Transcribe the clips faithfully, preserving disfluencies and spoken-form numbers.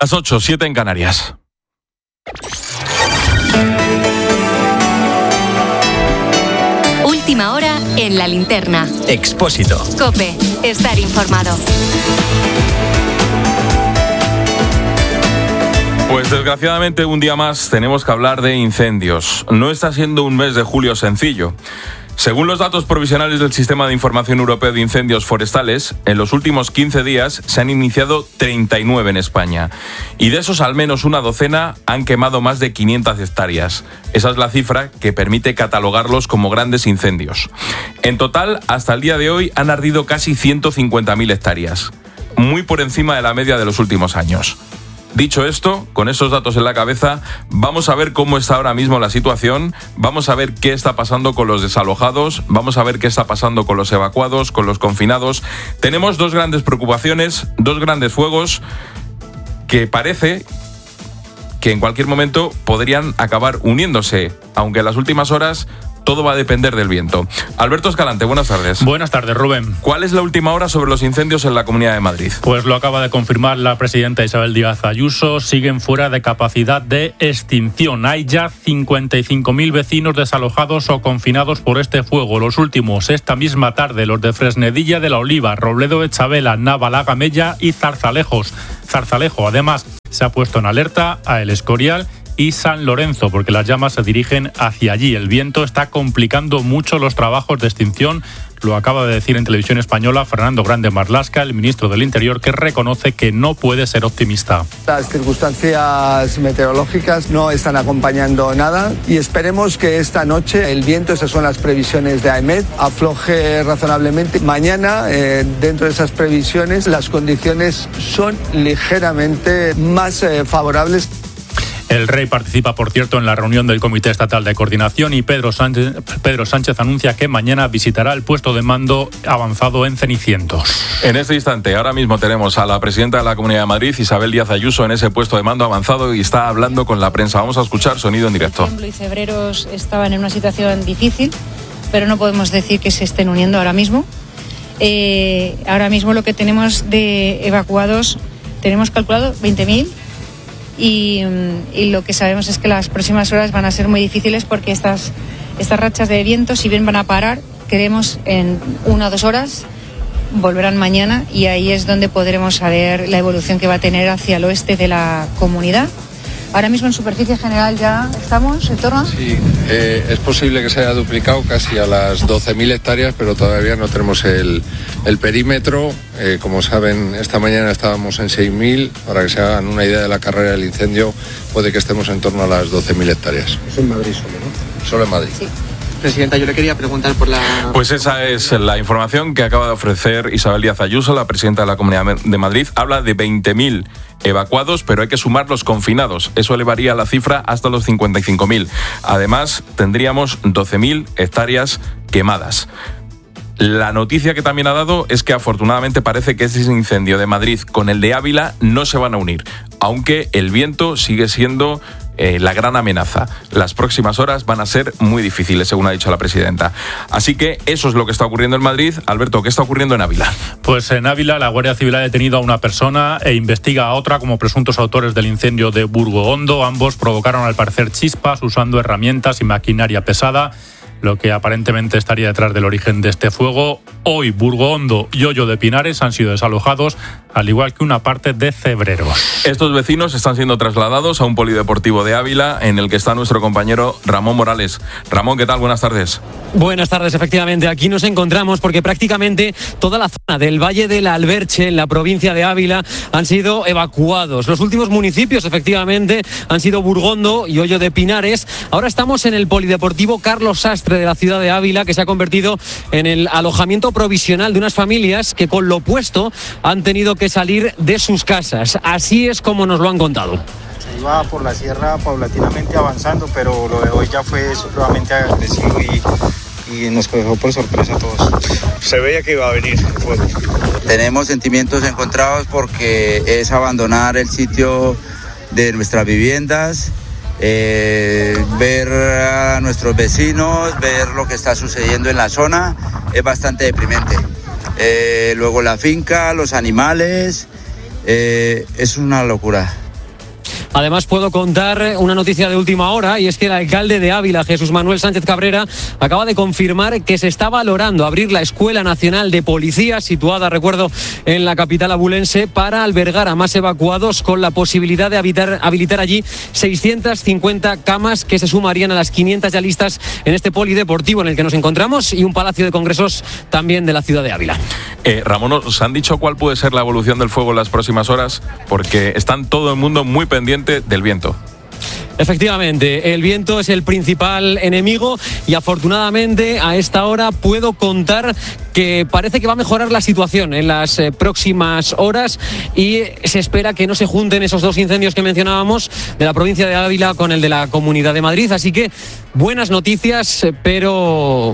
Las ocho, siete en Canarias. Última hora en La Linterna. Expósito. COPE. Estar informado. Pues desgraciadamente un día más tenemos que hablar de incendios. No está siendo un mes de julio sencillo. Según los datos provisionales del Sistema de Información Europeo de Incendios Forestales, en los últimos quince días se han iniciado treinta y nueve en España. Y de esos, al menos una docena han quemado más de quinientas hectáreas. Esa es la cifra que permite catalogarlos como grandes incendios. En total, hasta el día de hoy, han ardido casi ciento cincuenta mil hectáreas, muy por encima de la media de los últimos años. Dicho esto, con esos datos en la cabeza, vamos a ver cómo está ahora mismo la situación, vamos a ver qué está pasando con los desalojados, vamos a ver qué está pasando con los evacuados, con los confinados. Tenemos dos grandes preocupaciones, dos grandes fuegos que parece que en cualquier momento podrían acabar uniéndose, aunque en las últimas horas todo va a depender del viento. Alberto Escalante, buenas tardes. Buenas tardes, Rubén. ¿Cuál es la última hora sobre los incendios en la Comunidad de Madrid? Pues lo acaba de confirmar la presidenta Isabel Díaz Ayuso. Siguen fuera de capacidad de extinción. Hay ya cincuenta y cinco mil vecinos desalojados o confinados por este fuego. Los últimos, esta misma tarde, los de Fresnedilla de la Oliva, Robledo de Chabela, Navalagamella y Zarzalejos. Zarzalejo, además, se ha puesto en alerta a El Escorial y San Lorenzo, porque las llamas se dirigen hacia allí. El viento está complicando mucho los trabajos de extinción. Lo acaba de decir en Televisión Española Fernando Grande Marlaska, el ministro del Interior, que reconoce que no puede ser optimista. Las circunstancias meteorológicas no están acompañando nada y esperemos que esta noche el viento, esas son las previsiones de AEMET, afloje razonablemente. Mañana, eh, dentro de esas previsiones, las condiciones son ligeramente más eh, favorables. El rey participa, por cierto, en la reunión del Comité Estatal de Coordinación y Pedro Sánchez, Pedro Sánchez anuncia que mañana visitará el puesto de mando avanzado en Cenicientos. En este instante, ahora mismo tenemos a la presidenta de la Comunidad de Madrid, Isabel Díaz Ayuso, en ese puesto de mando avanzado y está hablando con la prensa. Vamos a escuchar sonido en directo. Luis Cebreros estaban en una situación difícil, pero no podemos decir que se estén uniendo ahora mismo. Eh, ahora mismo lo que tenemos de evacuados, tenemos calculado veinte mil. Y, y lo que sabemos es que las próximas horas van a ser muy difíciles porque estas, estas rachas de viento, si bien van a parar, creemos en una o dos horas, volverán mañana y ahí es donde podremos saber la evolución que va a tener hacia el oeste de la comunidad. Ahora mismo en superficie general ya estamos en torno. Sí, eh, es posible que se haya duplicado casi a las doce mil hectáreas, pero todavía no tenemos el, el perímetro. Eh, como saben, esta mañana estábamos en seis mil. Para que se hagan una idea de la carrera del incendio, puede que estemos en torno a las doce mil hectáreas. Es en Madrid solo, ¿no? Solo en Madrid. Sí. Presidenta, yo le quería preguntar por la... Pues esa es la información que acaba de ofrecer Isabel Díaz Ayuso, la presidenta de la Comunidad de Madrid. Habla de veinte mil evacuados, pero hay que sumar los confinados. Eso elevaría la cifra hasta los cincuenta y cinco mil. Además, tendríamos doce mil hectáreas quemadas. La noticia que también ha dado es que afortunadamente parece que ese incendio de Madrid con el de Ávila no se van a unir, aunque el viento sigue siendo eh, la gran amenaza. Las próximas horas van a ser muy difíciles, según ha dicho la presidenta. Así que eso es lo que está ocurriendo en Madrid. Alberto, ¿qué está ocurriendo en Ávila? Pues en Ávila la Guardia Civil ha detenido a una persona e investiga a otra como presuntos autores del incendio de Burgoondo. Ambos provocaron al parecer chispas usando herramientas y maquinaria pesada, lo que aparentemente estaría detrás del origen de este fuego. Hoy Burgoondo y Hoyo de Pinares han sido desalojados, al igual que una parte de Cebreros. Estos vecinos están siendo trasladados a un polideportivo de Ávila, en el que está nuestro compañero Ramón Morales. Ramón, ¿qué tal? Buenas tardes. Buenas tardes, efectivamente. Aquí nos encontramos porque prácticamente toda la zona del Valle del Alberche, en la provincia de Ávila, han sido evacuados. Los últimos municipios, efectivamente, han sido Burgondo y Hoyo de Pinares. Ahora estamos en el polideportivo Carlos Sastre de la ciudad de Ávila, que se ha convertido en el alojamiento provisional de unas familias que, con lo puesto, han tenido que salir de sus casas. Así es como nos lo han contado. Se iba por la sierra paulatinamente avanzando, pero lo de hoy ya fue supremamente agresivo y, y nos cogió por sorpresa a todos. Se veía que iba a venir el fuego. Tenemos sentimientos encontrados porque es abandonar el sitio de nuestras viviendas, eh, ver a nuestros vecinos, ver lo que está sucediendo en la zona, es bastante deprimente. Eh, luego la finca, los animales, eh, es una locura. Además, puedo contar una noticia de última hora, y es que el alcalde de Ávila, Jesús Manuel Sánchez Cabrera, acaba de confirmar que se está valorando abrir la Escuela Nacional de Policía, situada, recuerdo, en la capital abulense, para albergar a más evacuados, con la posibilidad de habitar, habilitar allí seiscientas cincuenta camas que se sumarían a las quinientas ya listas en este polideportivo en el que nos encontramos, y un palacio de congresos también de la ciudad de Ávila. Eh, Ramón, ¿os han dicho cuál puede ser la evolución del fuego en las próximas horas? Porque están todo el mundo muy pendiente del viento. Efectivamente, el viento es el principal enemigo, y afortunadamente a esta hora puedo contar que parece que va a mejorar la situación en las eh, próximas horas, y se espera que no se junten esos dos incendios que mencionábamos de la provincia de Ávila con el de la Comunidad de Madrid. Así que buenas noticias, pero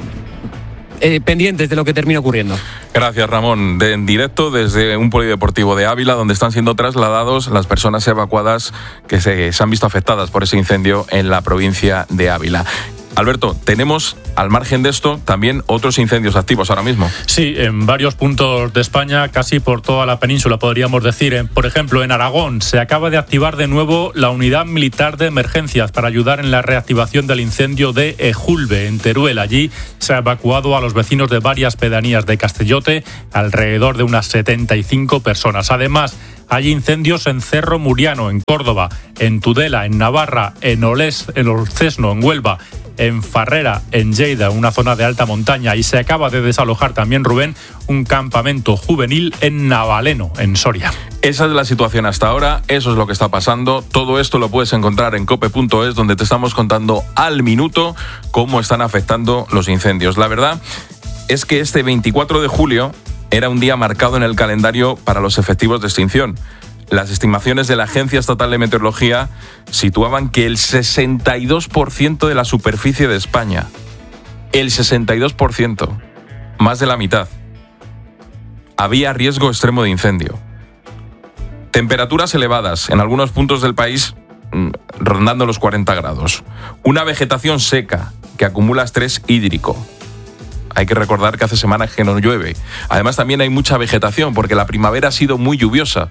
eh, pendientes de lo que termine ocurriendo. Gracias, Ramón. De, en directo desde un polideportivo de Ávila, donde están siendo trasladados las personas evacuadas que se, se han visto afectadas por ese incendio en la provincia de Ávila. Alberto, tenemos, al margen de esto, también otros incendios activos ahora mismo. Sí, en varios puntos de España, casi por toda la península, podríamos decir. Por ejemplo, en Aragón se acaba de activar de nuevo la unidad militar de emergencias para ayudar en la reactivación del incendio de Ejulbe, en Teruel. Allí se ha evacuado a los vecinos de varias pedanías de Castellote, alrededor de unas setenta y cinco personas. Además, hay incendios en Cerro Muriano, en Córdoba, en Tudela, en Navarra, en Olés, en Olcesno, en Huelva, en Farrera, en Lleida, una zona de alta montaña, y se acaba de desalojar también, Rubén, un campamento juvenil en Navaleno, en Soria. Esa es la situación hasta ahora, eso es lo que está pasando. Todo esto lo puedes encontrar en cope punto es, donde te estamos contando al minuto cómo están afectando los incendios. La verdad es que este veinticuatro de julio era un día marcado en el calendario para los efectivos de extinción. Las estimaciones de la Agencia Estatal de Meteorología situaban que el sesenta y dos por ciento de la superficie de España, el sesenta y dos por ciento, más de la mitad, había riesgo extremo de incendio. Temperaturas elevadas en algunos puntos del país, rondando los cuarenta grados. Una vegetación seca que acumula estrés hídrico. Hay que recordar que hace semanas que no llueve. Además, también hay mucha vegetación porque la primavera ha sido muy lluviosa.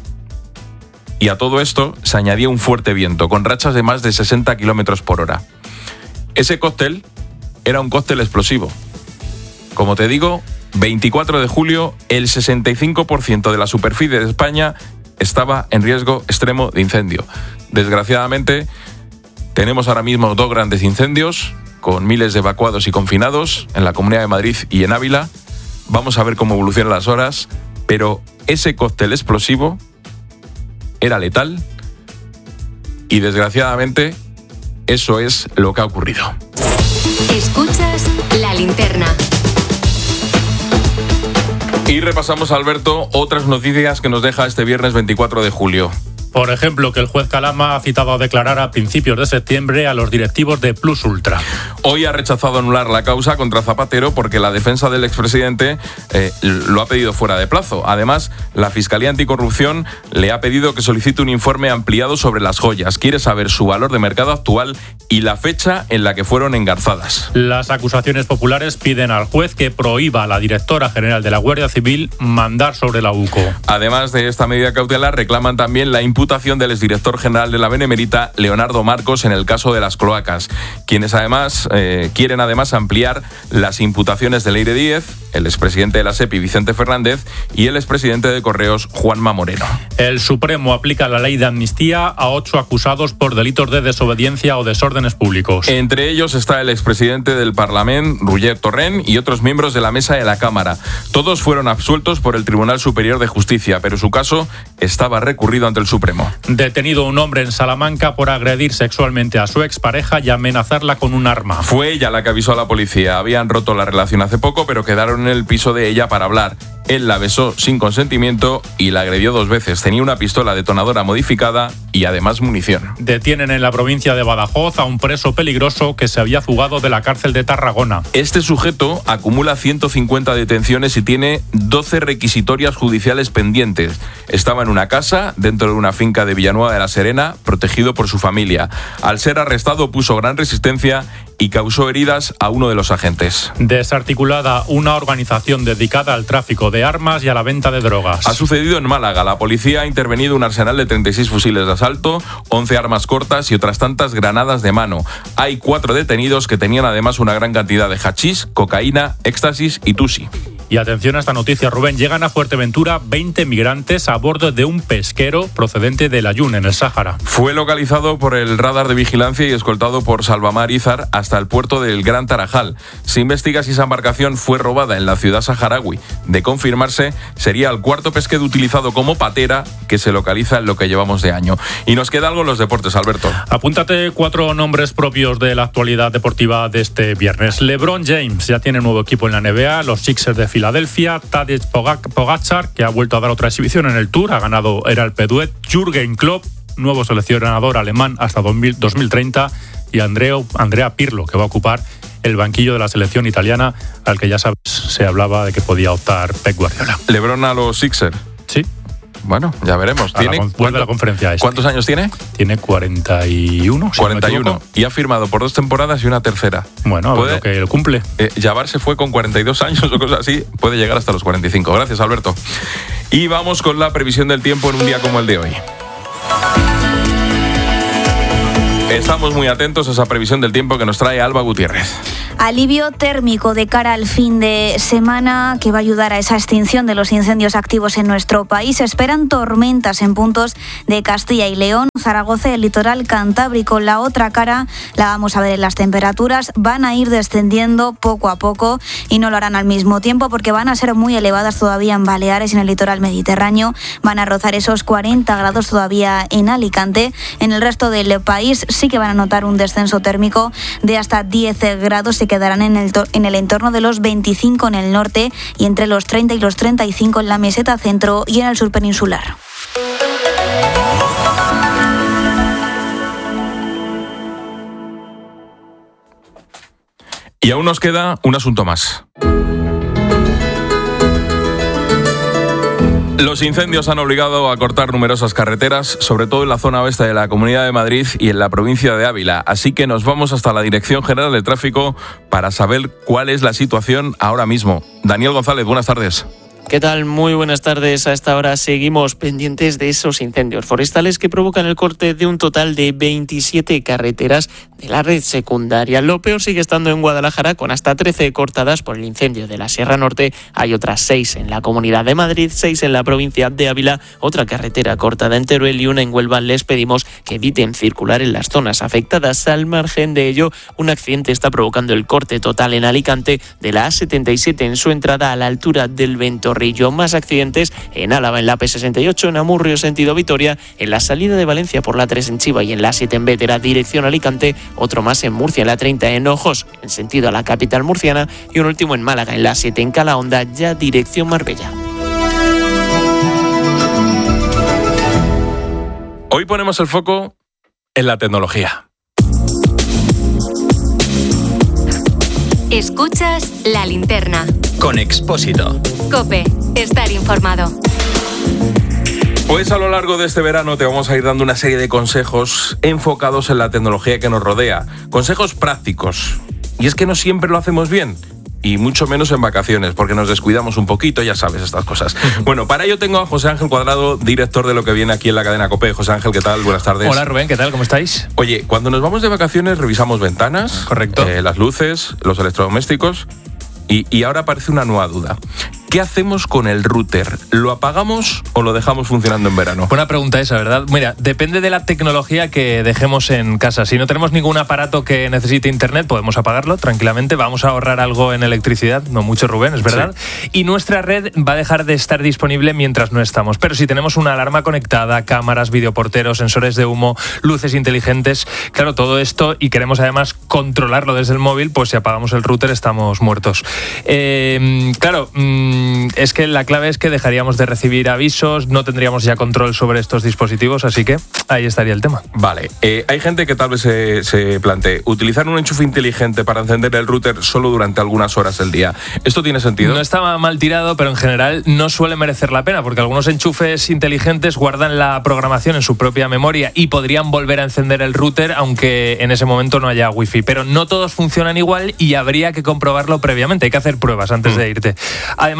Y a todo esto se añadía un fuerte viento, con rachas de más de sesenta kilómetros por hora. Ese cóctel era un cóctel explosivo. Como te digo, veinticuatro de julio, el sesenta y cinco por ciento de la superficie de España estaba en riesgo extremo de incendio. Desgraciadamente, tenemos ahora mismo dos grandes incendios, con miles de evacuados y confinados en la Comunidad de Madrid y en Ávila. Vamos a ver cómo evolucionan las horas, pero ese cóctel explosivo era letal y, desgraciadamente, eso es lo que ha ocurrido. Escuchas La Linterna. Y repasamos, Alberto, otras noticias que nos deja este viernes veinticuatro de julio. Por ejemplo, que el juez Calama ha citado a declarar a principios de septiembre a los directivos de Plus Ultra. Hoy ha rechazado anular la causa contra Zapatero porque la defensa del expresidente eh, lo ha pedido fuera de plazo. Además, la Fiscalía Anticorrupción le ha pedido que solicite un informe ampliado sobre las joyas. Quiere saber su valor de mercado actual y la fecha en la que fueron engarzadas. Las acusaciones populares piden al juez que prohíba a la directora general de la Guardia Civil mandar sobre la UCO. Además de esta medida cautelar, reclaman también la imputación del exdirector general de la Benemérita, Leonardo Marcos, en el caso de las cloacas, quienes además eh, quieren además ampliar las imputaciones de Leire Díez, el expresidente de la SEPI, Vicente Fernández, y el expresidente de Correos, Juanma Moreno. El Supremo aplica la ley de amnistía a ocho acusados por delitos de desobediencia o desórdenes públicos. Entre ellos está el expresidente del Parlamento, Roger Torrent, y otros miembros de la mesa de la Cámara. Todos fueron absueltos por el Tribunal Superior de Justicia, pero su caso estaba recurrido ante el Supremo. Detenido un hombre en Salamanca por agredir sexualmente a su expareja y amenazarla con un arma. Fue ella la que avisó a la policía. Habían roto la relación hace poco, pero quedaron en el piso de ella para hablar. Él la besó sin consentimiento y la agredió dos veces. Tenía una pistola detonadora modificada y además munición. Detienen en la provincia de Badajoz a un preso peligroso que se había fugado de la cárcel de Tarragona. Este sujeto acumula ciento cincuenta detenciones y tiene doce requisitorias judiciales pendientes. Estaba en una casa dentro de una finca de Villanueva de la Serena, protegido por su familia. Al ser arrestado puso gran resistencia y causó heridas a uno de los agentes. Desarticulada una organización dedicada al tráfico tráfico de armas y a la venta de drogas. Ha sucedido en Málaga. La policía ha intervenido un arsenal de treinta y seis fusiles de asalto, once armas cortas y otras tantas granadas de mano. Hay cuatro detenidos que tenían además una gran cantidad de hachís, cocaína, éxtasis y tusi. Y atención a esta noticia, Rubén. Llegan a Fuerteventura veinte migrantes a bordo de un pesquero procedente del Ayun, en el Sáhara. Fue localizado por el radar de vigilancia y escoltado por Salvamar Izar hasta el puerto del Gran Tarajal. Se investiga si esa embarcación fue robada en la ciudad saharaui. De confirmarse, sería el cuarto pesquero utilizado como patera que se localiza en lo que llevamos de año. Y nos queda algo en los deportes, Alberto. Apúntate cuatro nombres propios de la actualidad deportiva de este viernes. LeBron James ya tiene nuevo equipo en la N B A, los Sixers de Filadelfia. Tadej Pogačar, que ha vuelto a dar otra exhibición en el Tour, ha ganado era el Peduet. Jürgen Klopp, nuevo seleccionador alemán hasta dos mil treinta. Y Andreo, Andrea Pirlo, que va a ocupar el banquillo de la selección italiana, al que ya sabes se hablaba de que podía optar Pep Guardiola. ¿LeBron a los Sixers? Sí. Bueno, ya veremos. ¿Tiene, la, vuelve a la conferencia este. ¿Cuántos años tiene? Tiene cuarenta y uno. Si cuarenta y uno. No y ha firmado por dos temporadas y una tercera. Bueno, a ver lo que cumple. Eh, Jabbar se fue con cuarenta y dos años o cosas así. Puede llegar hasta los cuarenta y cinco. Gracias, Alberto. Y vamos con la previsión del tiempo en un día como el de hoy. Estamos muy atentos a esa previsión del tiempo que nos trae Alba Gutiérrez. Alivio térmico de cara al fin de semana que va a ayudar a esa extinción de los incendios activos en nuestro país. Se esperan tormentas en puntos de Castilla y León, Zaragoza y el litoral cantábrico. La otra cara la vamos a ver en las temperaturas. Van a ir descendiendo poco a poco y no lo harán al mismo tiempo porque van a ser muy elevadas todavía en Baleares y en el litoral mediterráneo. Van a rozar esos cuarenta grados todavía en Alicante. En el resto del país sí que van a notar un descenso térmico de hasta diez grados. Se quedarán en el, en el entorno de los veinticinco en el norte y entre los treinta y los treinta y cinco en la meseta centro y en el sur peninsular. Y aún nos queda un asunto más. Los incendios han obligado a cortar numerosas carreteras, sobre todo en la zona oeste de la Comunidad de Madrid y en la provincia de Ávila. Así que nos vamos hasta la Dirección General de Tráfico para saber cuál es la situación ahora mismo. Daniel González, buenas tardes. ¿Qué tal? Muy buenas tardes. A esta hora seguimos pendientes de esos incendios forestales que provocan el corte de un total de veintisiete carreteras de la red secundaria. Lo peor sigue estando en Guadalajara, con hasta trece cortadas por el incendio de la Sierra Norte. Hay otras seis en la Comunidad de Madrid, seis en la provincia de Ávila, otra carretera cortada en Teruel y una en Huelva. Les pedimos que eviten circular en las zonas afectadas. Al margen de ello, un accidente está provocando el corte total en Alicante de la A setenta y siete en su entrada a la altura del Ventorrillo. Más accidentes en Álava, en la P sesenta y ocho, en Amurrio, sentido Vitoria, en la salida de Valencia por la tres en Chiva y en la siete en Bétera, dirección Alicante, otro más en Murcia, en la treinta en Ojos, en sentido a la capital murciana, y un último en Málaga, en la siete en Calahonda, ya dirección Marbella. Hoy ponemos el foco en la tecnología. Escuchas La Linterna. Con Expósito. COPE. Estar informado. Pues a lo largo de este verano te vamos a ir dando una serie de consejos enfocados en la tecnología que nos rodea. Consejos prácticos. Y es que no siempre lo hacemos bien. Y mucho menos en vacaciones, porque nos descuidamos un poquito, ya sabes, estas cosas. Bueno, para ello tengo a José Ángel Cuadrado, director de Lo que viene aquí en la cadena COPE. José Ángel, ¿qué tal? Buenas tardes. Hola Rubén, ¿qué tal? ¿Cómo estáis? Oye, cuando nos vamos de vacaciones revisamos ventanas, correcto, eh, las luces, los electrodomésticos, y, y ahora aparece una nueva duda. ¿Qué hacemos con el router? ¿Lo apagamos o lo dejamos funcionando en verano? Buena pregunta esa, ¿verdad? Mira, depende de la tecnología que dejemos en casa. Si no tenemos ningún aparato que necesite internet, podemos apagarlo tranquilamente. Vamos a ahorrar algo en electricidad, no mucho, Rubén, es verdad. Sí. Y nuestra red va a dejar de estar disponible mientras no estamos. Pero si tenemos una alarma conectada, cámaras, videoporteros, sensores de humo, luces inteligentes, claro, todo esto, y queremos además controlarlo desde el móvil, pues si apagamos el router estamos muertos. Eh, claro, mmm, es que la clave es que dejaríamos de recibir avisos, no tendríamos ya control sobre estos dispositivos, así que ahí estaría el tema. Vale, eh, hay gente que tal vez se, se plantee utilizar un enchufe inteligente para encender el router solo durante algunas horas del día. ¿Esto tiene sentido? No está mal tirado, pero en general no suele merecer la pena, porque algunos enchufes inteligentes guardan la programación en su propia memoria y podrían volver a encender el router aunque en ese momento no haya wifi, pero no todos funcionan igual y habría que comprobarlo previamente, hay que hacer pruebas antes mm. de irte. Además,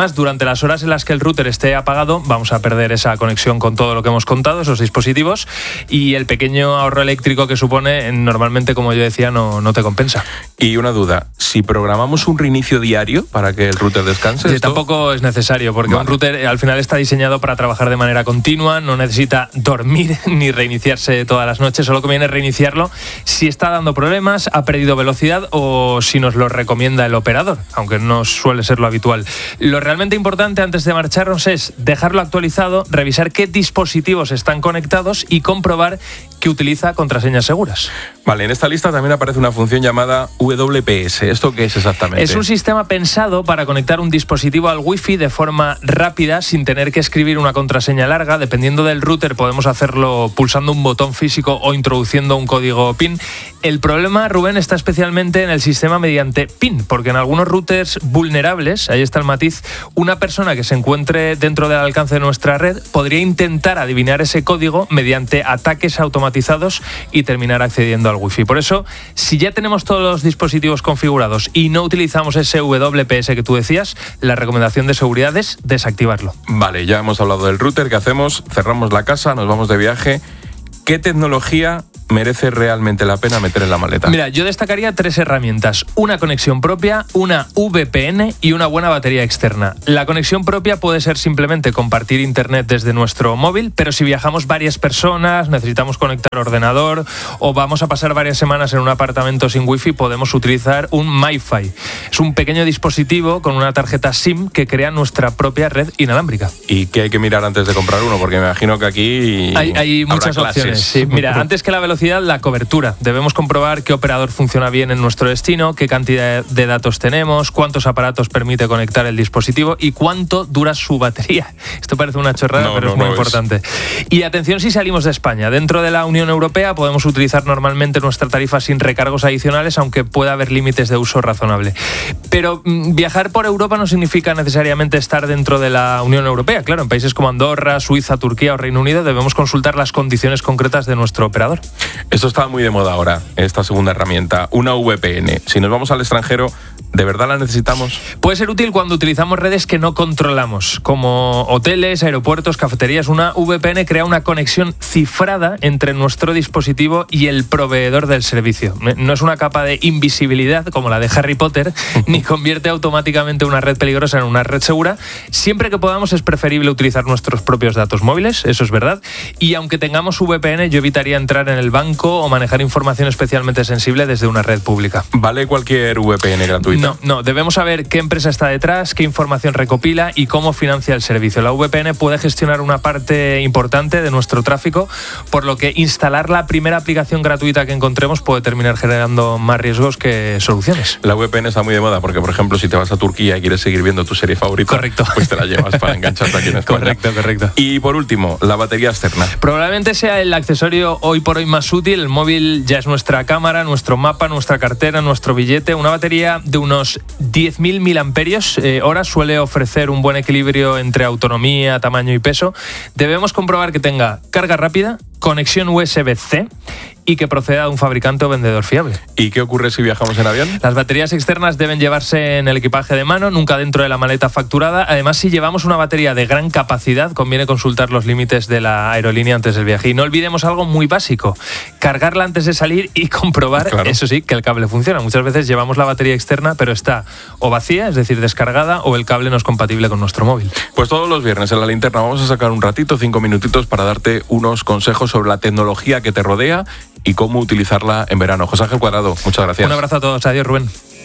además, durante las horas en las que el router esté apagado, vamos a perder esa conexión con todo lo que hemos contado, esos dispositivos, y el pequeño ahorro eléctrico que supone, normalmente, como yo decía, no, no te compensa. Y una duda, si programamos un reinicio diario para que el router descanse... Sí, ¿esto? Tampoco es necesario, porque vale. un router al final está diseñado para trabajar de manera continua, no necesita dormir ni reiniciarse todas las noches, solo conviene reiniciarlo si está dando problemas, ha perdido velocidad o si nos lo recomienda el operador, aunque no suele ser lo habitual. Lo realmente importante antes de marcharnos es dejarlo actualizado, revisar qué dispositivos están conectados y comprobar que utiliza contraseñas seguras. Vale, en esta lista también aparece una función llamada W P S. ¿Esto qué es exactamente? Es un sistema pensado para conectar un dispositivo al Wi-Fi de forma rápida sin tener que escribir una contraseña larga. Dependiendo del router podemos hacerlo pulsando un botón físico o introduciendo un código PIN. El problema, Rubén, está especialmente en el sistema mediante PIN, porque en algunos routers vulnerables, ahí está el matiz, una persona que se encuentre dentro del alcance de nuestra red podría intentar adivinar ese código mediante ataques automatizados y terminar accediendo al Wi-Fi. Por eso, si ya tenemos todos los dispositivos configurados y no utilizamos ese W P S que tú decías, la recomendación de seguridad es desactivarlo. Vale, ya hemos hablado del router. ¿Qué hacemos? Cerramos la casa, nos vamos de viaje. ¿Qué tecnología merece realmente la pena meter en la maleta? Mira, yo destacaría tres herramientas: una conexión propia, una V P N y una buena batería externa. La conexión propia puede ser simplemente compartir internet desde nuestro móvil, pero si viajamos varias personas, necesitamos conectar ordenador o vamos a pasar varias semanas en un apartamento sin wifi, podemos utilizar un MiFi. Es un pequeño dispositivo con una tarjeta SIM que crea nuestra propia red inalámbrica. ¿Y qué hay que mirar antes de comprar uno? Porque me imagino que aquí hay, hay muchas opciones. Sí, mira, antes que la velocidad, la cobertura. Debemos comprobar qué operador funciona bien en nuestro destino, qué cantidad de datos tenemos, cuántos aparatos permite conectar el dispositivo y cuánto dura su batería. Esto parece una chorrada, no, pero no, es muy no importante. Es. Y atención si salimos de España. Dentro de la Unión Europea podemos utilizar normalmente nuestra tarifa sin recargos adicionales, aunque pueda haber límites de uso razonable. Pero mmm, viajar por Europa no significa necesariamente estar dentro de la Unión Europea. Claro, en países como Andorra, Suiza, Turquía o Reino Unido debemos consultar las condiciones concretas de nuestro operador. Esto está muy de moda ahora, esta segunda herramienta, una V P N. Si nos vamos al extranjero, ¿de verdad la necesitamos? Puede ser útil cuando utilizamos redes que no controlamos, como hoteles, aeropuertos, cafeterías. Una V P N crea una conexión cifrada entre nuestro dispositivo y el proveedor del servicio. No es una capa de invisibilidad como la de Harry Potter, ni convierte automáticamente una red peligrosa en una red segura. Siempre que podamos es preferible utilizar nuestros propios datos móviles, eso es verdad. Y aunque tengamos V P N, yo evitaría entrar en el banco o manejar información especialmente sensible desde una red pública. ¿Vale cualquier V P N gratuita? No, no, debemos saber qué empresa está detrás, qué información recopila y cómo financia el servicio. La V P N puede gestionar una parte importante de nuestro tráfico, por lo que instalar la primera aplicación gratuita que encontremos puede terminar generando más riesgos que soluciones. La V P N está muy de moda porque, por ejemplo, si te vas a Turquía y quieres seguir viendo tu serie favorita, correcto, pues te la llevas para engancharte aquí en España. Correcto, correcto. Y por último, la batería externa. Probablemente sea el accesorio hoy por hoy más útil. El móvil ya es nuestra cámara, nuestro mapa, nuestra cartera, nuestro billete. Una batería de unos diez mil miliamperios hora suele ofrecer un buen equilibrio entre autonomía, tamaño y peso. Debemos comprobar que tenga carga rápida, conexión U S B C y que proceda de un fabricante o vendedor fiable. ¿Y qué ocurre si viajamos en avión? Las baterías externas deben llevarse en el equipaje de mano, nunca dentro de la maleta facturada. Además, si llevamos una batería de gran capacidad, conviene consultar los límites de la aerolínea antes del viaje. Y no olvidemos algo muy básico: cargarla antes de salir y comprobar, claro, eso sí, que el cable funciona. Muchas veces llevamos la batería externa, pero está o vacía, es decir, descargada, o el cable no es compatible con nuestro móvil. Pues todos los viernes en La Linterna vamos a sacar un ratito, cinco minutitos, para darte unos consejos sobre la tecnología que te rodea y cómo utilizarla en verano. José Ángel Cuadrado, muchas gracias. Un abrazo a todos. Adiós, Rubén.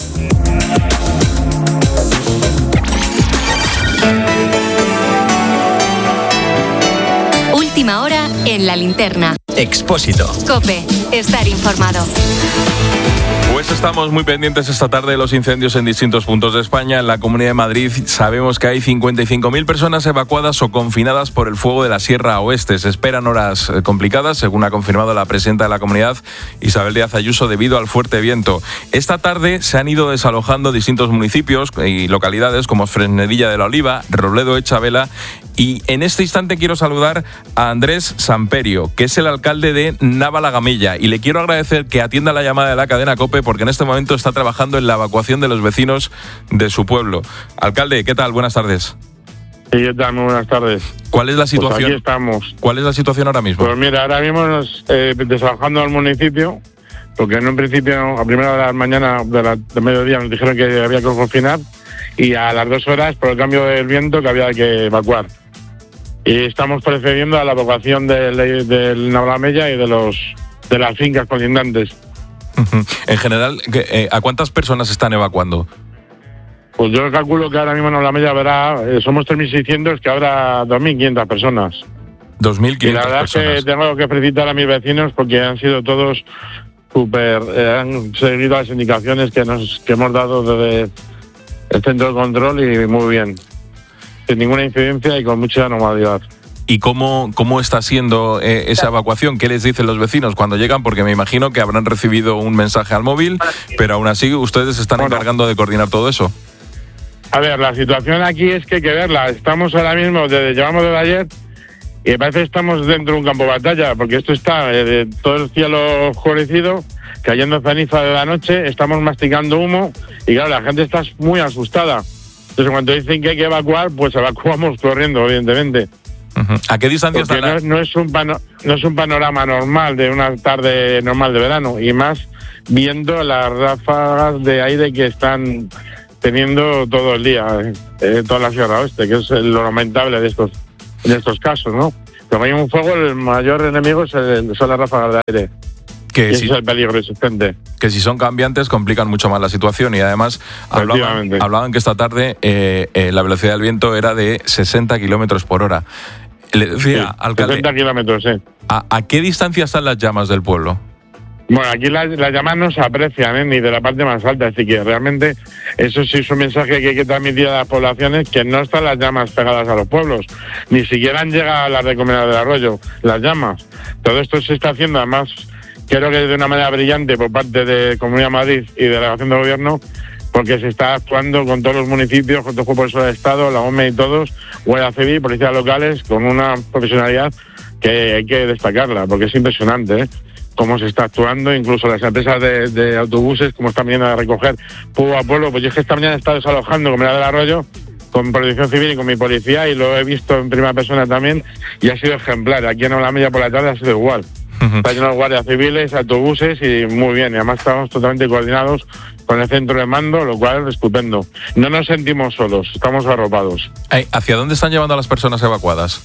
Última hora en La Linterna. Expósito. COPE. Estar informado. Pues estamos muy pendientes esta tarde de los incendios en distintos puntos de España. En la Comunidad de Madrid sabemos que hay cincuenta y cinco mil personas evacuadas o confinadas por el fuego de la Sierra Oeste. Se esperan horas complicadas, según ha confirmado la presidenta de la comunidad, Isabel Díaz Ayuso, debido al fuerte viento. Esta tarde se han ido desalojando distintos municipios y localidades como Fresnedilla de la Oliva, Robledo de Chabela, y en este instante quiero saludar a a Andrés Samperio, que es el alcalde de Navalagamella, y le quiero agradecer que atienda la llamada de la cadena COPE porque en este momento está trabajando en la evacuación de los vecinos de su pueblo. Alcalde, ¿qué tal? Buenas tardes. Sí, ¿qué tal? Muy buenas tardes. ¿Cuál es la situación? Pues aquí estamos. ¿Cuál es la situación ahora mismo? Pues mira, ahora mismo nos, eh, desalojando al municipio, porque en un principio, a primera hora de la mañana, de, la, de mediodía, nos dijeron que había que confinar, y a las dos horas, por el cambio del viento, que había que evacuar. Y estamos procediendo a la evacuación del, del Navalagamella y de los de las fincas colindantes. En general, ¿a cuántas personas están evacuando? Pues yo calculo que ahora mismo en Navalagamella habrá, eh, somos tres mil seiscientos, que habrá dos mil quinientas personas. dos mil quinientas Y la verdad personas. es que tengo que felicitar a mis vecinos porque han sido todos súper, eh, han seguido las indicaciones que nos que hemos dado desde el centro de control y muy bien, sin ninguna incidencia y con mucha normalidad. ¿Y cómo, cómo está siendo eh, esa evacuación? ¿Qué les dicen los vecinos cuando llegan? Porque me imagino que habrán recibido un mensaje al móvil, pero aún así ustedes se están bueno, encargando de coordinar todo eso. A ver, la situación aquí es que hay que verla. Estamos ahora mismo, desde, llevamos desde ayer, y parece que estamos dentro de un campo de batalla, porque esto está eh, todo el cielo oscurecido, cayendo ceniza de la noche, estamos masticando humo, y claro, la gente está muy asustada. Entonces, cuando dicen que hay que evacuar, pues evacuamos corriendo, evidentemente. Uh-huh. ¿A qué distancia Porque está la... no, no, es un pano, no es un panorama normal de una tarde normal de verano, y más viendo las ráfagas de aire que están teniendo todo el día, eh, toda la Sierra Oeste, que es lo lamentable de estos, de estos casos, ¿no? Cuando hay un fuego, el mayor enemigo es el, son las ráfagas de aire. Que y si, ese es el peligro existente. Que si son cambiantes complican mucho más la situación y además hablaban, hablaban que esta tarde eh, eh, la velocidad del viento era de sesenta kilómetros por hora. Le decía, sí, alcalde, sesenta kilómetros, sí. ¿a, ¿A qué distancia están las llamas del pueblo? Bueno, aquí las, las llamas no se aprecian, ¿eh? Ni de la parte más alta, así que realmente eso sí es un mensaje que hay que transmitir a las poblaciones, que no están las llamas pegadas a los pueblos, ni siquiera han llegado a la recomendación del arroyo, las llamas. Todo esto se está haciendo, además, creo que de una manera brillante por parte de Comunidad de Madrid y Delegación de Gobierno, porque se está actuando con todos los municipios, con todo el Cuerpo del Estado, la O M E y todos, Guardia Civil, policías locales, con una profesionalidad que hay que destacarla, porque es impresionante, ¿eh? Cómo se está actuando, incluso las empresas de, de autobuses, como están viniendo a recoger pueblo a pueblo. Pues yo es que esta mañana he estado desalojando Comunidad del Arroyo con Protección Civil y con mi policía, y lo he visto en primera persona también, y ha sido ejemplar. Aquí en Navalagamella por la tarde ha sido igual. Uh-huh. Está lleno de guardias civiles, autobuses, y muy bien. Y además estamos totalmente coordinados con el centro de mando, lo cual es estupendo. No nos sentimos solos, estamos arropados. ¿Hacia dónde están llevando a las personas evacuadas?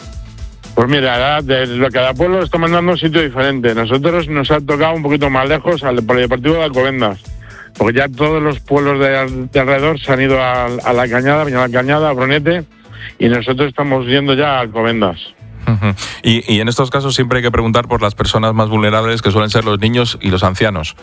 Pues mira, de lo que cada pueblo está mandando a un sitio diferente. Nosotros nos ha tocado un poquito más lejos al Polideportivo de Alcobendas, porque ya todos los pueblos de, de alrededor se han ido a, a La Cañada, a La Cañada, a Brunete, y nosotros estamos yendo ya a Alcobendas. Uh-huh. Y, y en estos casos siempre hay que preguntar por las personas más vulnerables, que suelen ser los niños y los ancianos.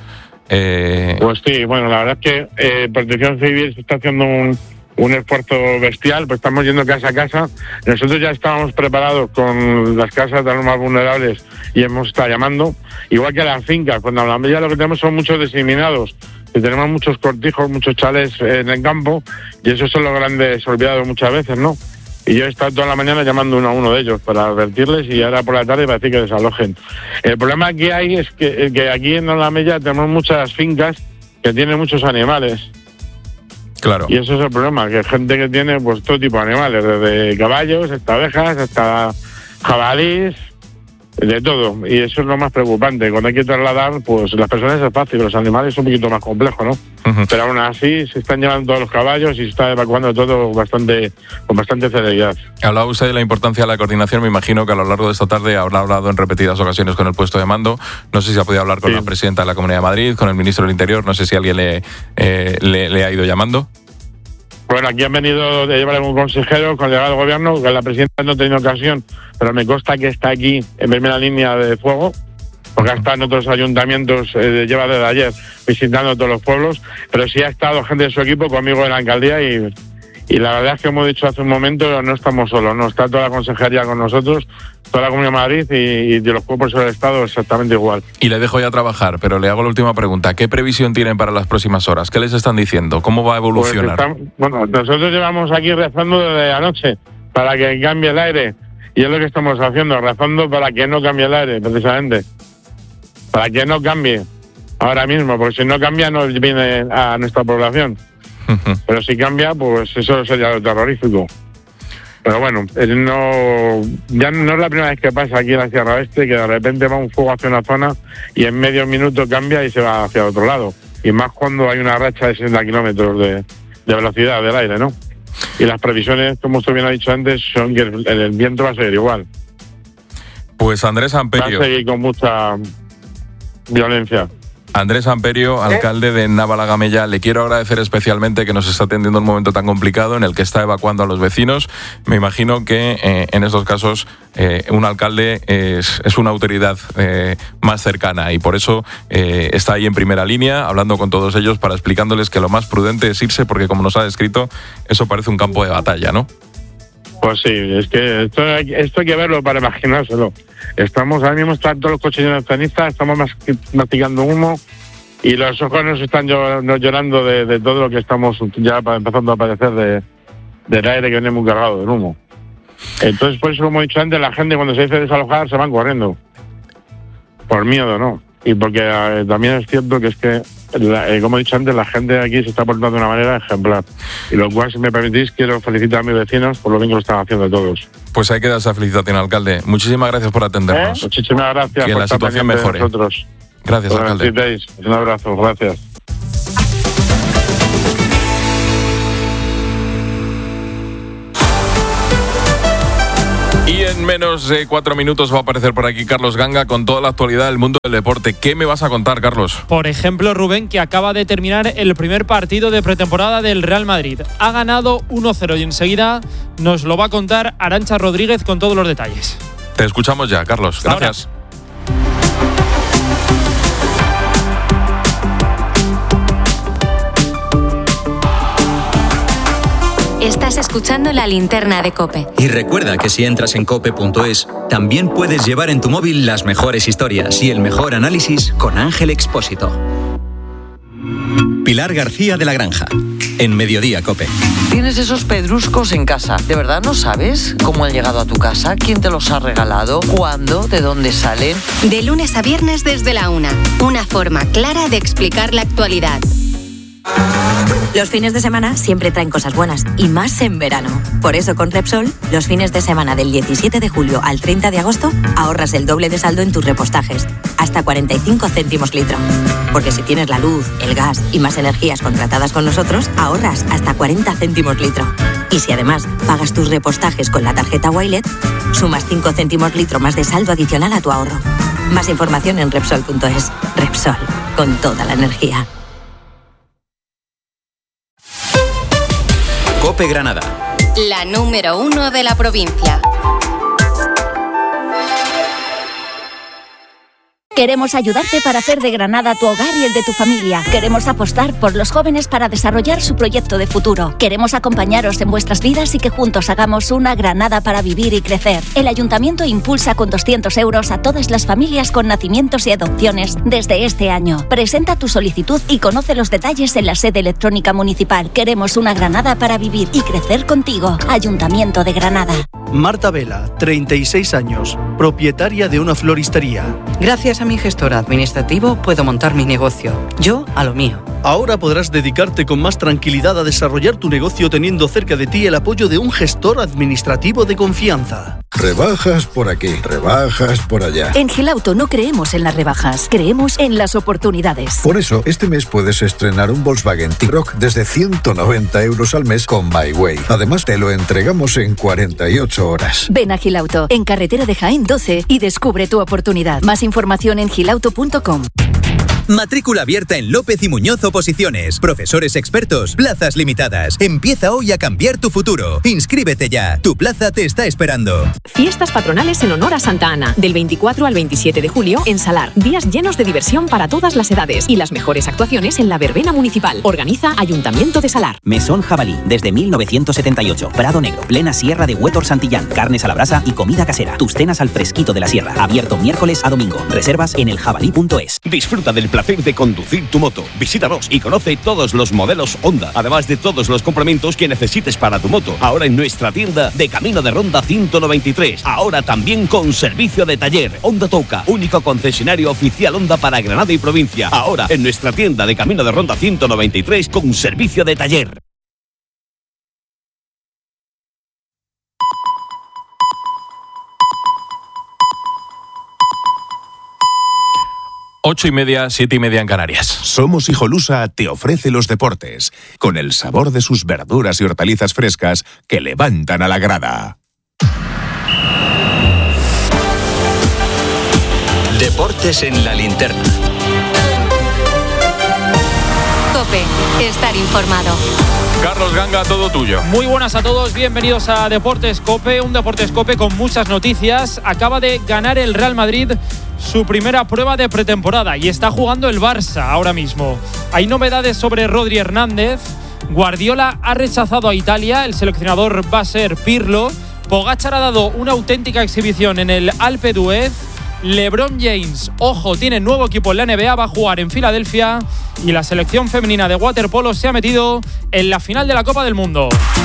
Eh... Pues sí, bueno, la verdad es que eh, Protección Civil se está haciendo un... un esfuerzo bestial, pues estamos yendo casa a casa. Nosotros ya estábamos preparados con las casas de los más vulnerables y hemos estado llamando, igual que a las fincas. Cuando hablamos ya lo que tenemos son muchos diseminados, que tenemos muchos cortijos, muchos chales en el campo, y esos son los grandes olvidados muchas veces, ¿no? Y yo he estado toda la mañana llamando uno a uno de ellos para advertirles, y ahora por la tarde para decir que desalojen. El problema que hay es que, que aquí en Navalagamella tenemos muchas fincas que tienen muchos animales. Claro. Y eso es el problema, que hay gente que tiene pues todo tipo de animales, desde caballos hasta abejas, hasta jabalís, de todo. Y eso es lo más preocupante. Cuando hay que trasladar, pues las personas es fácil, los animales es un poquito más complejo, ¿no? Uh-huh. Pero aún así se están llevando todos los caballos y se está evacuando todo bastante con bastante celeridad. Hablaba usted de la importancia de la coordinación. Me imagino que a lo largo de esta tarde habrá hablado en repetidas ocasiones con el puesto de mando. No sé si ha podido hablar con sí. la presidenta de la Comunidad de Madrid, con el ministro del Interior. No sé si alguien le, eh, le, le ha ido llamando. Bueno, aquí han venido de llevar un consejero con llegada del gobierno, que la presidenta no ha tenido ocasión, pero me consta que está aquí en primera línea de fuego, porque está en otros ayuntamientos, eh, lleva desde ayer visitando todos los pueblos, pero sí ha estado gente de su equipo conmigo en la alcaldía, y, y la verdad es que hemos dicho hace un momento, no estamos solos, no está toda la consejería con nosotros, toda la Comunidad de Madrid y, y de los cuerpos del Estado exactamente igual. Y le dejo ya trabajar, pero le hago la última pregunta. ¿Qué previsión tienen para las próximas horas? ¿Qué les están diciendo? ¿Cómo va a evolucionar? Pues está, bueno, nosotros llevamos aquí rezando desde anoche para que cambie el aire, Y es lo que estamos haciendo, rezando para que no cambie el aire, precisamente. Para que no cambie ahora mismo, porque si no cambia no viene a nuestra población. Pero si cambia, pues eso sería lo terrorífico. Pero bueno, no, ya no es la primera vez que pasa aquí en la Sierra Oeste, que de repente va un fuego hacia una zona y en medio minuto cambia y se va hacia otro lado. Y más cuando hay una racha de sesenta kilómetros de, de velocidad del aire, ¿no? Y las previsiones, como usted bien ha dicho antes, son que el, el viento va a seguir igual. Pues Andrés Amperio. Va a seguir con mucha violencia. Andrés Amperio, alcalde de Navalagamella, le quiero agradecer especialmente que nos está atendiendo en un momento tan complicado en el que está evacuando a los vecinos. Me imagino que eh, en estos casos eh, un alcalde es, es una autoridad eh, más cercana y por eso eh, está ahí en primera línea hablando con todos ellos para explicándoles que lo más prudente es irse porque, como nos ha descrito, eso parece un campo de batalla, ¿no? Pues sí, es que esto hay, esto hay que verlo para imaginárselo. Estamos, ahora mismo están todos los coches llenos de ceniza, estamos masticando humo y los ojos nos están llorando de, de todo lo que estamos ya empezando a padecer de, del aire que viene muy cargado del humo. Entonces, por eso, como he dicho antes, la gente cuando se dice desalojar se van corriendo. Por miedo, ¿no? Y porque eh, también es cierto que es que, la, eh, como he dicho antes, la gente de aquí se está portando de una manera ejemplar. Y lo cual, si me permitís, quiero felicitar a mis vecinos por lo bien que lo están haciendo todos. Pues hay que dar esa felicitación, alcalde. Muchísimas gracias por atendernos. ¿Eh? Muchísimas gracias que por la estar situación mejore. Nosotros. Gracias, Por alcalde. necesitéis. Un abrazo, gracias. Y en menos de cuatro minutos va a aparecer por aquí Carlos Ganga con toda la actualidad del mundo del deporte. ¿Qué me vas a contar, Carlos? Por ejemplo, Rubén, que acaba de terminar el primer partido de pretemporada del Real Madrid. Ha ganado uno cero y enseguida nos lo va a contar Arantxa Rodríguez con todos los detalles. Te escuchamos ya, Carlos. Hasta Gracias. Ahora. Estás escuchando La Linterna de COPE. Y recuerda que si entras en cope punto es, también puedes llevar en tu móvil las mejores historias y el mejor análisis con Ángel Expósito. Pilar García de la Granja, en Mediodía COPE. Tienes esos pedruscos en casa. ¿De verdad no sabes cómo han llegado a tu casa? ¿Quién te los ha regalado? ¿Cuándo? ¿De dónde salen? De lunes a viernes desde la una. Una forma clara de explicar la actualidad. Los fines de semana siempre traen cosas buenas, y más en verano. Por eso con Repsol, los fines de semana del diecisiete de julio al treinta de agosto, ahorras el doble de saldo en tus repostajes, hasta cuarenta y cinco céntimos litro. Porque si tienes la luz, el gas y más energías contratadas con nosotros, ahorras hasta cuarenta céntimos litro. Y si además pagas tus repostajes con la tarjeta Wilet, sumas cinco céntimos litro más de saldo adicional a tu ahorro. Más información en Repsol punto es. Repsol, con toda la energía. COPE Granada. La número uno de la provincia. Queremos ayudarte para hacer de Granada tu hogar y el de tu familia. Queremos apostar por los jóvenes para desarrollar su proyecto de futuro. Queremos acompañaros en vuestras vidas y que juntos hagamos una Granada para vivir y crecer. El Ayuntamiento impulsa con doscientos euros a todas las familias con nacimientos y adopciones desde este año. Presenta tu solicitud y conoce los detalles en la sede electrónica municipal. Queremos una Granada para vivir y crecer contigo. Ayuntamiento de Granada. Marta Vela, treinta y seis años, propietaria de una floristería. Gracias a mi gestor administrativo puedo montar mi negocio, yo a lo mío. Ahora podrás dedicarte con más tranquilidad a desarrollar tu negocio teniendo cerca de ti el apoyo de un gestor administrativo de confianza. Rebajas por aquí, rebajas por allá. En Gilauto no creemos en las rebajas, creemos en las oportunidades. Por eso, este mes puedes estrenar un Volkswagen T-Roc desde ciento noventa euros al mes con MyWay. Además, te lo entregamos en cuarenta y ocho horas. Ven a Gilauto, en carretera de Jaén doce, y descubre tu oportunidad. Más información en gilauto punto com. Matrícula abierta en López y Muñoz Oposiciones. Profesores expertos, plazas limitadas. Empieza hoy a cambiar tu futuro. Inscríbete ya. Tu plaza te está esperando. Fiestas patronales en honor a Santa Ana. Del veinticuatro al veintisiete de julio en Salar. Días llenos de diversión para todas las edades. Y las mejores actuaciones en la verbena municipal. Organiza Ayuntamiento de Salar. Mesón Jabalí. Desde mil novecientos setenta y ocho. Prado Negro. Plena Sierra de Huétor Santillán. Carnes a la brasa y comida casera. Tus cenas al fresquito de la sierra. Abierto miércoles a domingo. Reservas en el jabalí punto es. Disfruta del plan placer de conducir tu moto. Visítanos y conoce todos los modelos Honda, además de todos los complementos que necesites para tu moto. Ahora en nuestra tienda de Camino de Ronda ciento noventa y tres. Ahora también con servicio de taller. Honda Touca, único concesionario oficial Honda para Granada y provincia. Ahora en nuestra tienda de Camino de Ronda ciento noventa y tres con servicio de taller. Ocho y media, siete y media en Canarias. Somos Hijolusa te ofrece los deportes, con el sabor de sus verduras y hortalizas frescas que levantan a la grada. Deportes en la linterna. COPE, estar informado. Carlos Ganga, todo tuyo. Muy buenas a todos, bienvenidos a Deportes COPE, un Deportes COPE con muchas noticias. Acaba de ganar el Real Madrid su primera prueba de pretemporada y está jugando el Barça ahora mismo. Hay novedades sobre Rodri Hernández. Guardiola ha rechazado a Italia, el seleccionador va a ser Pirlo. Pogačar ha dado una auténtica exhibición en el Alpe d'Huez. LeBron James, ojo, tiene nuevo equipo en la N B A, va a jugar en Filadelfia. Y la selección femenina de waterpolo se ha metido en la final de la Copa del Mundo.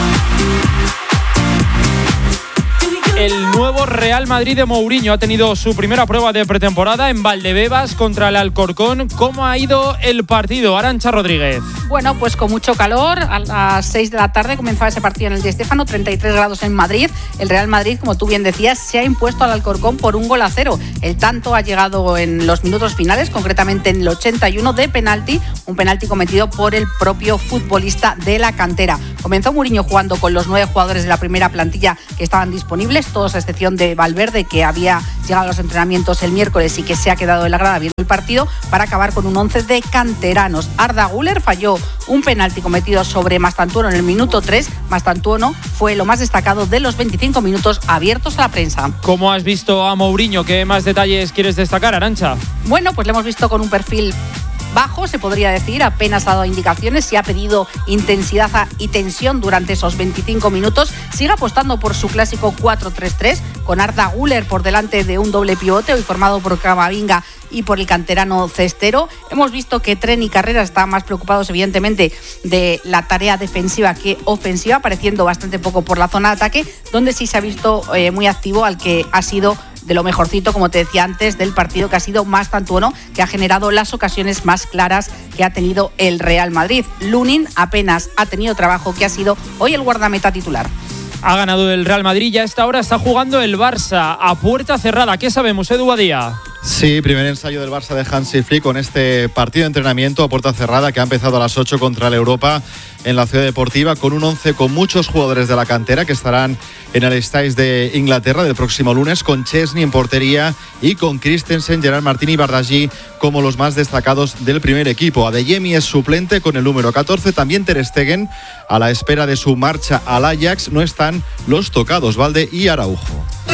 El nuevo Real Madrid de Mourinho ha tenido su primera prueba de pretemporada en Valdebebas contra el Alcorcón. ¿Cómo ha ido el partido, Arantxa Rodríguez? Bueno, pues con mucho calor. A las seis de la tarde comenzaba ese partido en el Di Stéfano, treinta y tres grados en Madrid. El Real Madrid, como tú bien decías, se ha impuesto al Alcorcón por un gol a cero. El tanto ha llegado en los minutos finales, concretamente en el ochenta y uno de penalti, un penalti cometido por el propio futbolista de la cantera. Comenzó Mourinho jugando con los nueve jugadores de la primera plantilla que estaban disponibles, todos a excepción de Valverde, que había llegado a los entrenamientos el miércoles y que se ha quedado en la grada viendo el partido, para acabar con un once de canteranos. Arda Güler falló un penalti cometido sobre Mastantuono en el minuto tres. Mastantuono fue lo más destacado de los veinticinco minutos abiertos a la prensa. ¿Cómo has visto a Mourinho? ¿Qué más detalles quieres destacar, Arantxa? Bueno, pues le hemos visto con un perfil bajo, se podría decir, apenas ha dado indicaciones, se ha pedido intensidad y tensión durante esos veinticinco minutos. Sigue apostando por su clásico cuatro tres tres, con Arda Güler por delante de un doble pivote, hoy formado por Camavinga y por el canterano Cestero. Hemos visto que Tren y Carreras están más preocupados, evidentemente, de la tarea defensiva que ofensiva, apareciendo bastante poco por la zona de ataque, donde sí se ha visto eh, muy activo al que ha sido de lo mejorcito, como te decía antes, del partido, que ha sido Mastantuono, que ha generado las ocasiones más claras que ha tenido el Real Madrid. Lunin apenas ha tenido trabajo, que ha sido hoy el guardameta titular. Ha ganado el Real Madrid y a esta hora está jugando el Barça a puerta cerrada. ¿Qué sabemos, Edu Badía? Sí, primer ensayo del Barça de Hansi Flick con este partido de entrenamiento a puerta cerrada que ha empezado a las ocho contra el Europa en la Ciudad Deportiva, con un once con muchos jugadores de la cantera que estarán en el Estadio de Inglaterra del próximo lunes, con Chesney en portería y con Christensen, Gerard Martín y Bardghji como los más destacados del primer equipo. Adeyemi es suplente con el número catorce, también Ter Stegen a la espera de su marcha al Ajax. No están los tocados Valde y Araujo.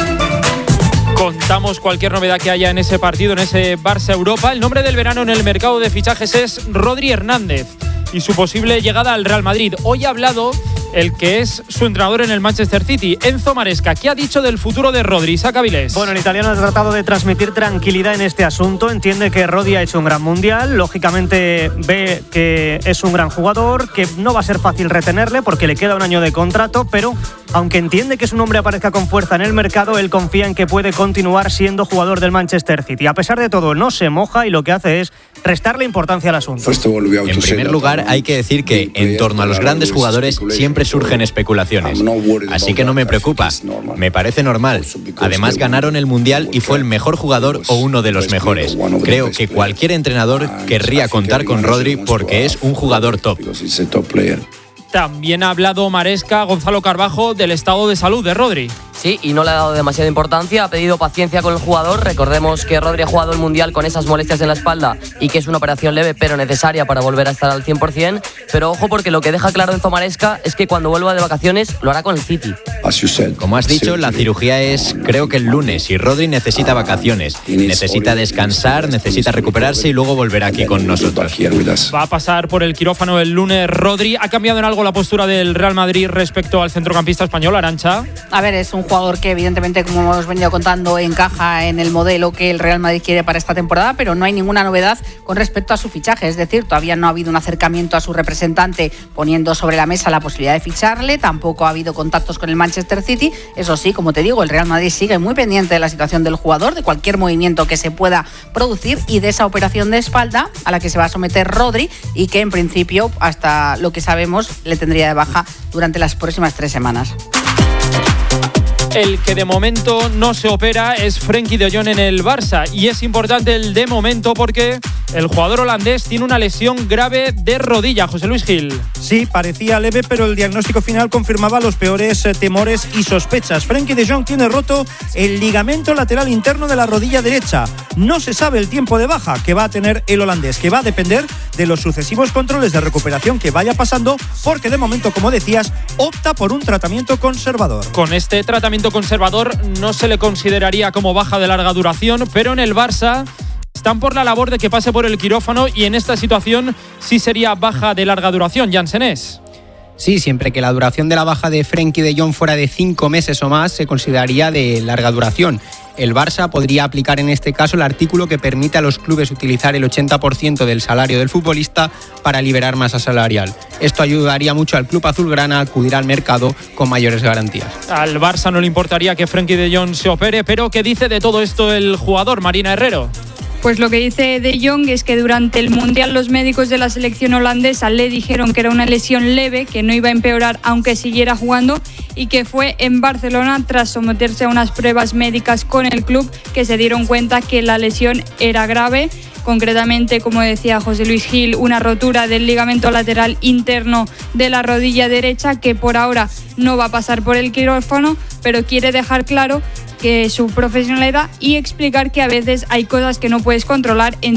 Contamos cualquier novedad que haya en ese partido, en ese Barça Europa. El nombre del verano en el mercado de fichajes es Rodri Hernández y su posible llegada al Real Madrid. Hoy ha hablado el que es su entrenador en el Manchester City, Enzo Maresca. ¿Qué ha dicho del futuro de Rodri? Saca Vilés. Bueno, el italiano ha tratado de transmitir tranquilidad en este asunto. Entiende que Rodri ha hecho un gran mundial. Lógicamente ve que es un gran jugador, que no va a ser fácil retenerle porque le queda un año de contrato, pero aunque entiende que su nombre aparezca con fuerza en el mercado, él confía en que puede continuar siendo jugador del Manchester City. A pesar de todo, no se moja y lo que hace es restarle importancia al asunto. En primer lugar, hay que decir que en torno a los grandes jugadores siempre surgen especulaciones. Así que no me preocupa. Me parece normal. Además, ganaron el Mundial y fue el mejor jugador o uno de los mejores. Creo que cualquier entrenador querría contar con Rodri porque es un jugador top. También ha hablado Maresca, Gonzalo Carbajo, del estado de salud de Rodri. Sí, y no le ha dado demasiada importancia, ha pedido paciencia con el jugador. Recordemos que Rodri ha jugado el Mundial con esas molestias en la espalda y que es una operación leve pero necesaria para volver a estar al cien por ciento. Pero ojo, porque lo que deja claro Enzo Maresca es que cuando vuelva de vacaciones lo hará con el City. Como has dicho, la cirugía es creo que el lunes y Rodri necesita vacaciones, necesita descansar, necesita recuperarse y luego volverá aquí con nosotros. Va a pasar por el quirófano el lunes Rodri. ¿Ha cambiado en algo la postura del Real Madrid respecto al centrocampista español, Arantxa? A ver, es un jugador que evidentemente, como hemos venido contando, encaja en el modelo que el Real Madrid quiere para esta temporada, pero no hay ninguna novedad con respecto a su fichaje. Es decir, todavía no ha habido un acercamiento a su representante poniendo sobre la mesa la posibilidad de ficharle, tampoco ha habido contactos con el Manchester City. Eso sí, como te digo, el Real Madrid sigue muy pendiente de la situación del jugador, de cualquier movimiento que se pueda producir y de esa operación de espalda a la que se va a someter Rodri y que en principio, hasta lo que sabemos, le tendría de baja durante las próximas tres semanas. El que de momento no se opera es Frenkie de Jong en el Barça, y es importante el de momento porque el jugador holandés tiene una lesión grave de rodilla. José Luis Gil. Sí, parecía leve, pero el diagnóstico final confirmaba los peores eh, temores y sospechas. Frenkie de Jong tiene roto el ligamento lateral interno de la rodilla derecha. No se sabe el tiempo de baja que va a tener el holandés, que va a depender de los sucesivos controles de recuperación que vaya pasando, porque de momento, como decías, opta por un tratamiento conservador. Con este tratamiento conservador no se le consideraría como baja de larga duración, pero en el Barça están por la labor de que pase por el quirófano y en esta situación sí sería baja de larga duración. Jansenés. Sí, siempre que la duración de la baja de Frenkie de Jong fuera de cinco meses o más, se consideraría de larga duración. El Barça podría aplicar en este caso el artículo que permite a los clubes utilizar el ochenta por ciento del salario del futbolista para liberar masa salarial. Esto ayudaría mucho al club azulgrana a acudir al mercado con mayores garantías. Al Barça no le importaría que Frenkie de Jong se opere, pero ¿qué dice de todo esto el jugador, Marina Herrero? Pues lo que dice De Jong es que durante el Mundial los médicos de la selección holandesa le dijeron que era una lesión leve, que no iba a empeorar aunque siguiera jugando, y que fue en Barcelona, tras someterse a unas pruebas médicas con el club, que se dieron cuenta que la lesión era grave. Concretamente, como decía José Luis Gil, una rotura del ligamento lateral interno de la rodilla derecha, que por ahora no va a pasar por el quirófano, pero quiere dejar claro que su profesionalidad y explicar que a veces hay cosas que no puedes controlar,